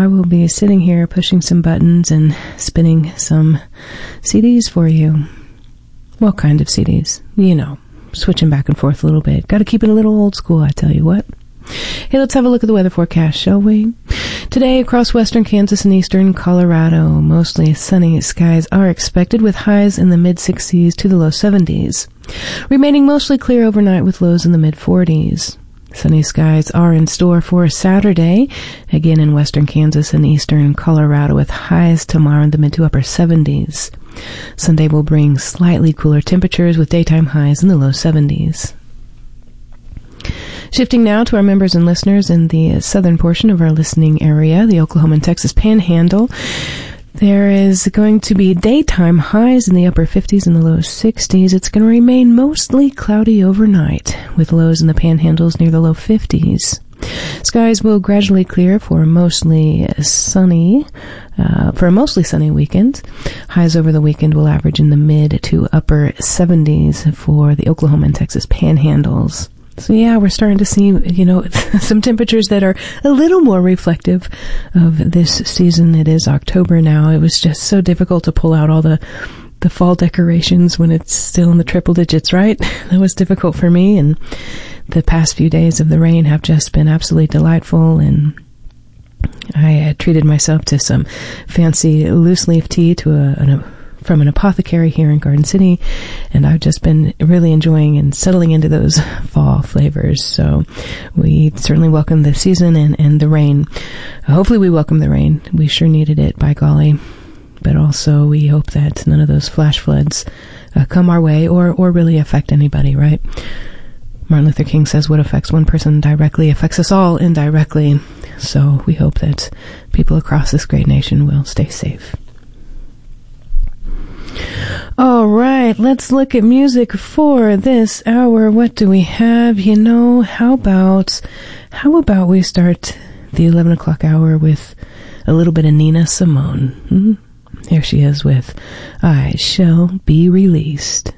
I will be sitting here pushing some buttons and spinning some CDs for you. What kind of CDs? You know, switching back and forth a little bit. Got to keep it a little old school, I tell you what. Hey, let's have a look at the weather forecast, shall we? Today, across western Kansas and eastern Colorado, mostly sunny skies are expected with highs in the mid-60s to the low 70s. Remaining mostly clear overnight with lows in the mid-40s. Sunny skies are in store for Saturday, again in western Kansas and eastern Colorado with highs tomorrow in the mid to upper 70s. Sunday will bring slightly cooler temperatures with daytime highs in the low 70s. Shifting now to our members and listeners in the southern portion of our listening area, the Oklahoma and Texas Panhandle. There is going to be daytime highs in the upper 50s and the low 60s. It's going to remain mostly cloudy overnight, with lows in the panhandles near the low 50s. Skies will gradually clear for a mostly sunny weekend. Highs over the weekend will average in the mid to upper 70s for the Oklahoma and Texas Panhandles. So yeah, we're starting to see, some temperatures that are a little more reflective of this season. It is October now. It was just so difficult to pull out all the fall decorations when it's still in the triple digits, right? That was difficult for me, and the past few days of the rain have just been absolutely delightful, and I treated myself to some fancy loose leaf tea from an apothecary here in Garden City, and I've just been really enjoying and settling into those fall flavors. So we certainly welcome the season and the rain. Hopefully we welcome the rain. We sure needed it, by golly. But also we hope that none of those flash floods come our way or really affect anybody, right? Martin Luther King says what affects one person directly affects us all indirectly. So we hope that people across this great nation will stay safe. All right, let's look at music for this hour. What do we have? How about we start the 11 o'clock hour with a little bit of Nina Simone? Here she is with I Shall Be Released.